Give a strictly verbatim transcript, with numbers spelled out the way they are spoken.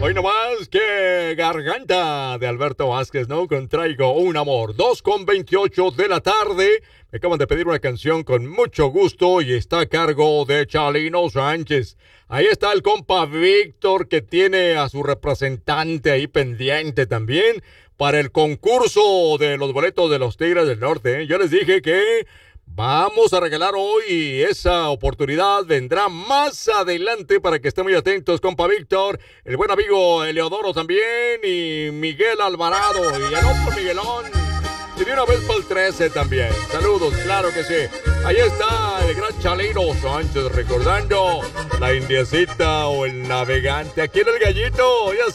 Hoy nomás, que garganta de Alberto Vázquez, ¿no? Con Traigo un amor. Dos con veintiocho de la tarde. Me acaban de pedir una canción con mucho gusto y está a cargo de Chalino Sánchez. Ahí está el compa Víctor, que tiene a su representante ahí pendiente también para el concurso de los boletos de los Tigres del Norte, ¿eh? Yo les dije que vamos a regalar hoy y esa oportunidad vendrá más adelante para que estén muy atentos, compa Víctor, el buen amigo Eleodoro también y Miguel Alvarado y el otro Miguelón. Y de una vez para el trece también. Saludos, claro que sí. Ahí está el gran Chalino Sánchez recordando la indiecita o el navegante. Aquí en el gallito, ya